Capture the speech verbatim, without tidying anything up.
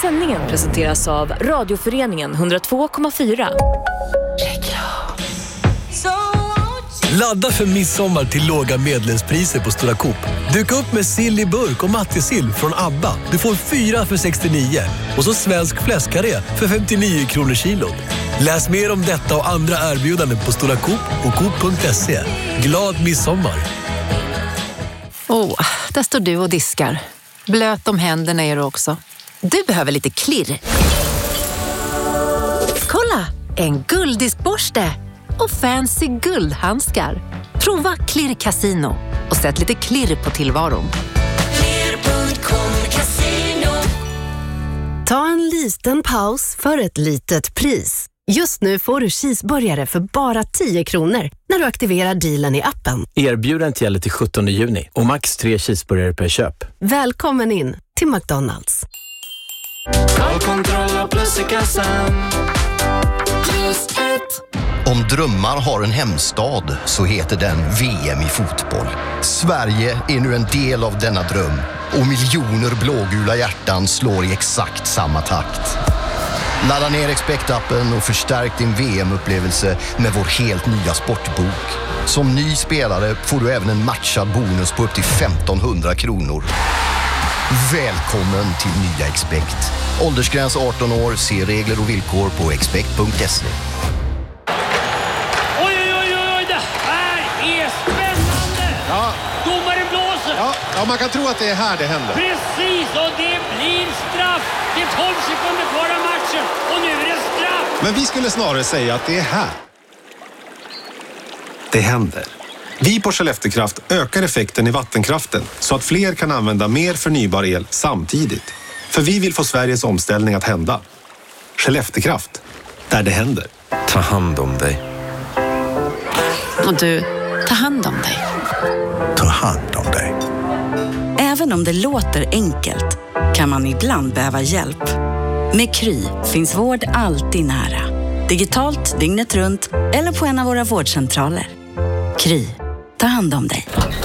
sändningen presenteras av Radioföreningen hundra två komma fyra. Ladda för midsommar till låga medlemspriser på Stora Coop. Dyka upp med sill i burk och mattesill från Abba. Du får fyra för sextionio. Och så svensk fläskkarré för femtionio kronor kilot. Läs mer om detta och andra erbjudanden på Stora Coop och coop punkt se. Glad midsommar! Åh, oh, där står du och diskar. Blöt om händerna är du också. Du behöver lite klirr. Kolla, en gulddiskborste och fancy guldhandskar. Prova Klirr Casino och sätt lite klirr på tillvaron. Klirr punkt com Casino. Ta en liten paus för ett litet pris. Just nu får du cheeseburgare för bara tio kronor när du aktiverar dealen i appen. Erbjudandet gäller till sjuttonde juni och max tre cheeseburgare per köp. Välkommen in till McDonalds. All kontroll plus i kassan. Plus ett. Om drömmar har en hemstad så heter den V M i fotboll. Sverige är nu en del av denna dröm och miljoner blågula hjärtan slår i exakt samma takt. Ladda ner Expect-appen och förstärk din V M-upplevelse med vår helt nya sportbok. Som ny spelare får du även en matchad bonus på upp till femtonhundra kronor. Välkommen till nya Expect. Åldersgräns arton år, se regler och villkor på expect punkt se. Oj, oj, oj, det här är spännande! Ja. Domaren blåser! Ja, ja, man kan tro att det är här det händer. Precis, och det blir straff! Det är tolv sekunder kvar av matchen, och nu är det straff! Men vi skulle snarare säga att det är här det händer. Vi på Skelleftekraft ökar effekten i vattenkraften så att fler kan använda mer förnybar el samtidigt. För vi vill få Sveriges omställning att hända. Skelleftekraft, där det händer. Ta hand om dig. Och du, ta hand om dig. Ta hand om dig. Även om det låter enkelt kan man ibland behöva hjälp. Med Kry finns vård alltid nära. Digitalt, dygnet runt eller på en av våra vårdcentraler. Kry, ta hand om dig.